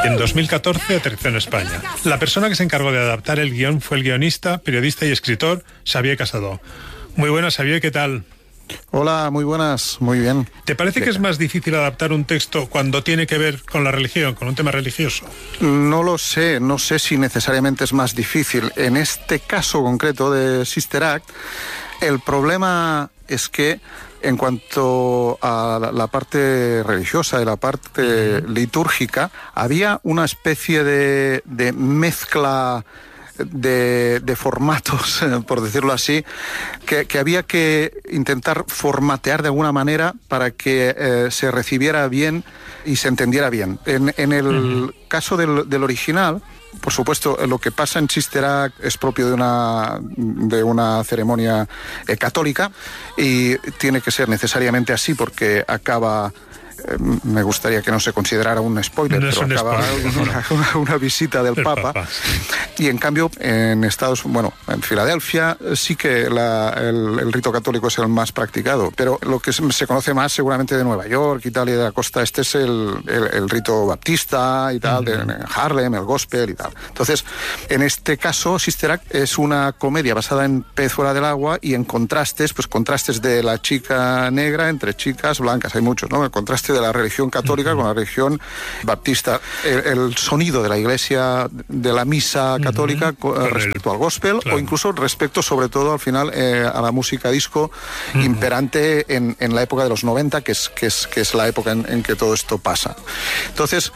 En 2014 aterrizó en España. La persona que se encargó de adaptar el guión fue el guionista, periodista y escritor Xavier Casado. Muy buenas, Xavier, ¿qué tal? Hola, muy buenas, muy bien. ¿Te parece que es más difícil adaptar un texto cuando tiene que ver con la religión, con un tema religioso? No lo sé, no sé si necesariamente es más difícil. En este caso concreto de Sister Act, el problema es que en cuanto a la parte religiosa y la parte litúrgica, había una especie de mezcla de formatos, por decirlo así, que había que intentar formatear de alguna manera para que se recibiera bien y se entendiera bien. En el caso del original, por supuesto, lo que pasa en Sister Act es propio de una ceremonia católica y tiene que ser necesariamente así porque acaba... me gustaría que no se considerara un spoiler, no pero acaba una visita del Papa. Y en cambio, en en Filadelfia sí que el rito católico es el más practicado, pero lo que se conoce más seguramente de Nueva York y tal, y de la costa este es el rito baptista y tal, de Harlem, el gospel y tal. Entonces, en este caso, Sister Act es una comedia basada en Pez fuera del agua y en contrastes, pues contrastes de la chica negra entre chicas blancas, hay muchos, ¿no? El contraste de la religión católica con la religión baptista. El sonido de la iglesia, de la misa católica respecto al gospel, o incluso respecto, sobre todo, al final, a la música disco imperante en la época de los 90, que es la época en que todo esto pasa. Entonces,